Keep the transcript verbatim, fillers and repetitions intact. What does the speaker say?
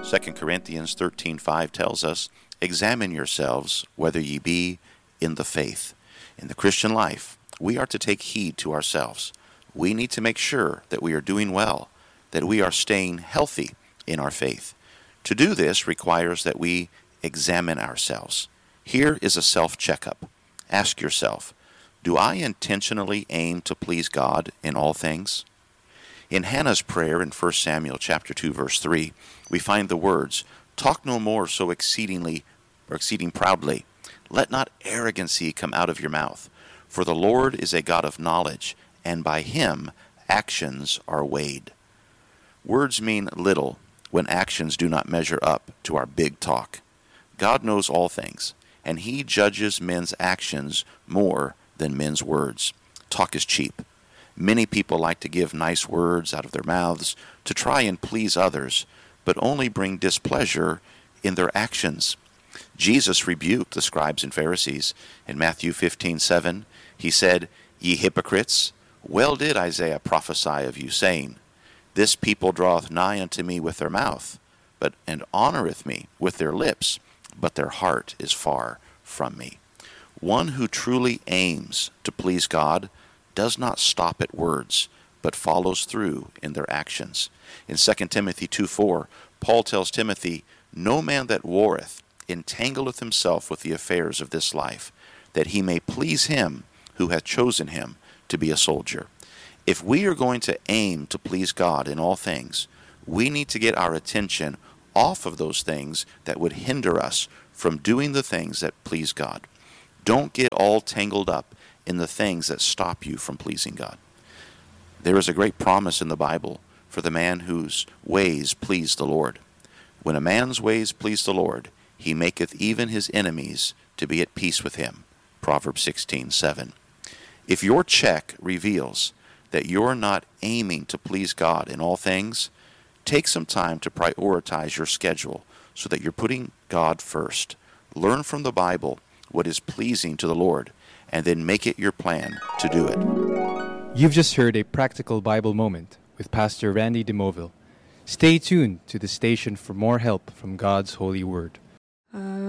Second Corinthians thirteen five tells us, "Examine yourselves whether ye be in the faith." In the Christian life, we are to take heed to ourselves. We need to make sure that we are doing well, that we are staying healthy in our faith. To do this requires that we examine ourselves. Here is a self-checkup. Ask yourself, do I intentionally aim to please God in all things? In Hannah's prayer in First Samuel chapter two, verse three, we find the words, "Talk no more so exceedingly or exceeding proudly. Let not arrogancy come out of your mouth. For the Lord is a God of knowledge, and by him actions are weighed." Words mean little when actions do not measure up to our big talk. God knows all things, and he judges men's actions more than men's words. Talk is cheap. Many people like to give nice words out of their mouths to try and please others, but only bring displeasure in their actions. Jesus rebuked the scribes and Pharisees. In Matthew fifteen seven, he said, "Ye hypocrites, well did Isaiah prophesy of you, saying, This people draweth nigh unto me with their mouth, but and honoureth me with their lips, but their heart is far from me." One who truly aims to please God does not stop at words, but follows through in their actions. In Second Timothy two four, Paul tells Timothy, "No man that warreth entangleth himself with the affairs of this life, that he may please him who hath chosen him to be a soldier." If we are going to aim to please God in all things, we need to get our attention off of those things that would hinder us from doing the things that please God. Don't get all tangled up in the things that stop you from pleasing God. There is a great promise in the Bible for the man whose ways please the Lord. When a man's ways please the Lord, he maketh even his enemies to be at peace with him. Proverbs sixteen seven. If your check reveals that you're not aiming to please God in all things, take some time to prioritize your schedule so that you're putting God first. Learn from the Bible what is pleasing to the Lord, and then make it your plan to do it. You've just heard a practical Bible moment with Pastor Randy DeMoville. Stay tuned to the station for more help from God's holy word.